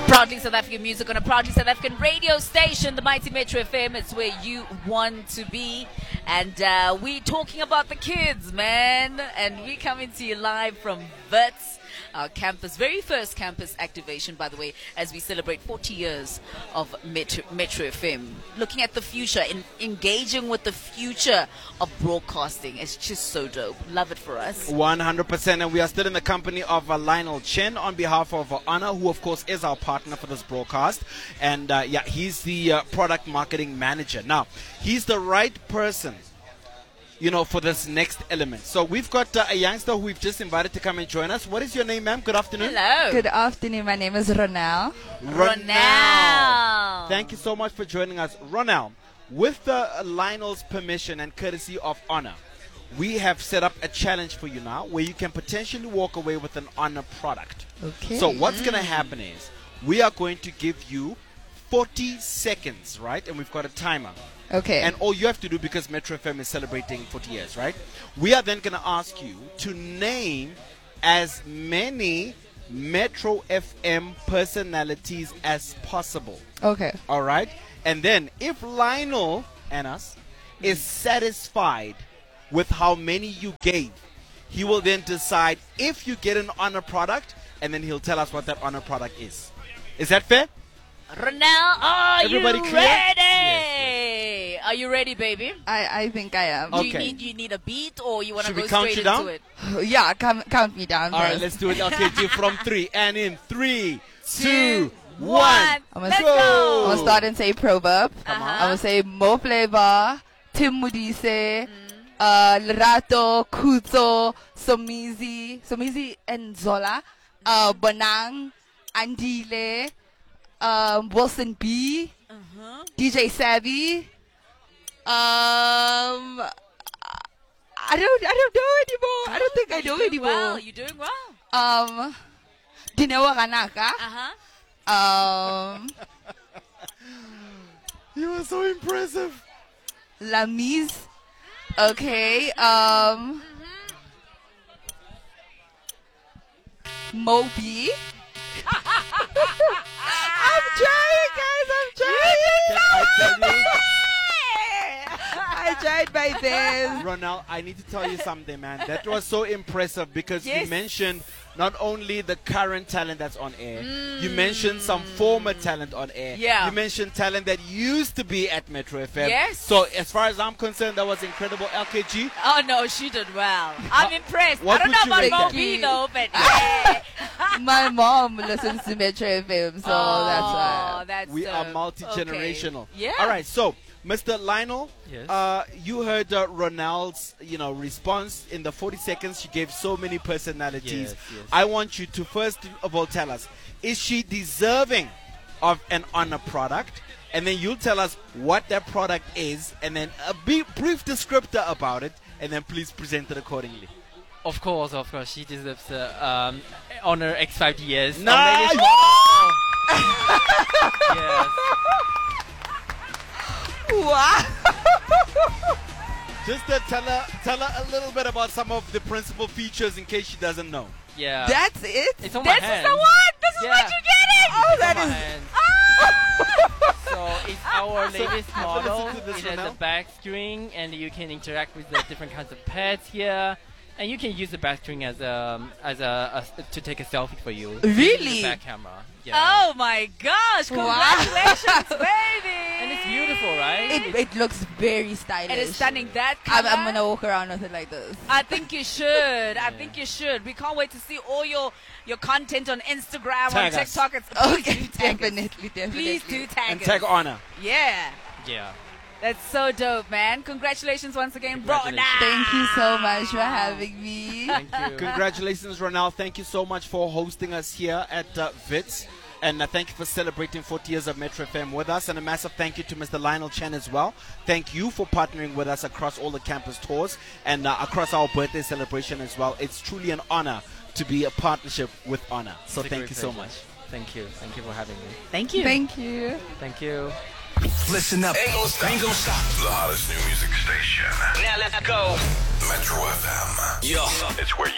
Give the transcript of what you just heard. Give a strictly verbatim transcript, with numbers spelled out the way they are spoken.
Proudly South African music on a proudly South African radio station, the Mighty Metro F M. It's where you want to be. And uh, we talking about the kids, man. And we coming to you live from Wits, our campus, very first campus activation, by the way, as we celebrate forty years of Metro, Metro F M. Looking at the future, in, engaging with the future of broadcasting. It's just so dope. Love it for us. one hundred percent. And we are still in the company of uh, Lionel Chen on behalf of uh, Honor, who of course is our partner for this broadcast. And uh, yeah, he's the uh, product marketing manager. Now, he's the right person, you know, for this next element. So we've got uh, a youngster who we've just invited to come and join us. What is your name, ma'am? Good afternoon. Hello. Good afternoon. My name is Ronel. Ronel. Thank you so much for joining us. Ronel, with the uh, Lionel's permission and courtesy of Honor, we have set up a challenge for you now where you can potentially walk away with an Honor product. Okay. So what's going to happen is we are going to give you forty seconds, right? And we've got a timer. Okay. And all you have to do, because Metro F M is celebrating forty years, right? We are then going to ask you to name as many Metro F M personalities as possible. Okay. All right? And then if Lionel and us is satisfied with how many you gave, he will then decide if you get an Honor product, and then he'll tell us what that Honor product is. Is that fair? Ronel, are Everybody you clear? ready? Yes, Are you ready, baby? I, I think I am. Do you Okay. need you need a beat, or you want to Should we go count straight you into down? it? Yeah, count, count me down. All right, first. let's do it. Okay, do from three. And in three, Two, two, one. one. I'm gonna Let's go. go. I'm gonna start and say proverb. Come on. I'm gonna say Mo Flavor, Tim Mudise, uh, Lerato, Kuzo, Somizi, Somizi and Zola, uh, Bonang, Andile, um, Wilson B, Uh-huh. D J Savvy. Um, I don't, I don't know anymore. I don't think I know You're doing anymore. well. You're doing well. Um, Dinewa Kanaka. Uh-huh. Um, You are so impressive. Lamise. Okay. Um, Moby. I'm trying, guys. I'm trying. Can I tell you, I tried my best. Ronald, I need to tell you something, man. That was so impressive because Yes. you mentioned not only the current talent that's on air, you mentioned some former talent on air. Yeah. You mentioned talent that used to be at Metro F M. Yes. So as far as I'm concerned, that was incredible. L K G, Oh no, she did well. I'm impressed. what I don't would know you about rate that? Moby though, but yeah. My mom listens to Metro F M, so oh, that's why. that's we are dope. multi-generational. Okay. Yeah. All right, so Mister Lionel, Yes. uh, you heard uh, Ronald's, you know, response in the forty seconds. She gave so many personalities. Yes, yes. I want you to first of all tell us: is she deserving of an Honor product? And then you'll tell us what that product is, and then a b- brief descriptor about it, and then please present it accordingly. Of course, of course, she deserves the um, Honor X five D S. Nice! Yes. Wow. Just uh, tell her, tell her a little bit about some of the principal features in case she doesn't know. Yeah. That's it? it's on This my is hand. the one. This is Yeah. what you're getting. Oh, It's that on my is. hand. Ah! So it's our latest have to model. listen to this It has right a now. back screen, and you can interact with the different kinds of pads here. And you can use the back screen as a as a, a to take a selfie for you. Really? The back camera. Yeah. Oh my gosh! Wow. Congratulations, baby! And it's beautiful, right? It, it looks very stylish. It is stunning. That I'm, cover, I'm gonna walk around with it like this. I think you should. I think you should. We can't wait to see all your your content on Instagram, Tag on us. TikTok. It's, please Okay, do tag us. definitely, definitely. Please do tag And us. tag Honor. Yeah, Yeah. that's so dope, man. Congratulations once again, bro. Congratulations. Thank you so much for having me. Thank you. Congratulations, Ronald. Thank you so much for hosting us here at uh, Wits. And uh, thank you for celebrating forty years of Metro F M with us. And a massive thank you to Mister Lionel Chen as well. Thank you for partnering with us across all the campus tours and uh, across our birthday celebration as well. It's truly an honor to be a partnership with Honor. So It's a thank great you so pleasure. much. Thank you. Thank you for having me. Thank you. Thank you. Thank you. Listen up. Ain't gonna stop. Ain't gonna stop. The hottest new music station. Now let's go. Metro F M. Yo. It's where you